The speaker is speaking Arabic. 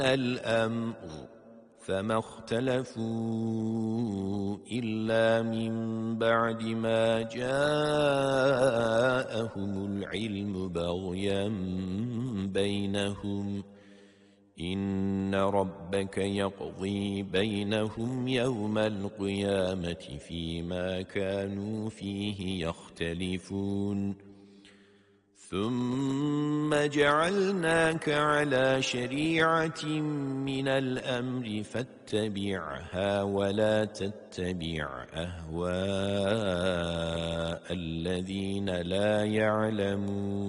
الأمر فما اختلفوا إلا من بعد ما جاءهم العلم بغيا بينهم إن ربك يقضي بينهم يوم القيامة فيما كانوا فيه يختلفون ثم جعلناك على شريعة من الأمر فاتبعها ولا تتبع أهواء الذين لا يعلمون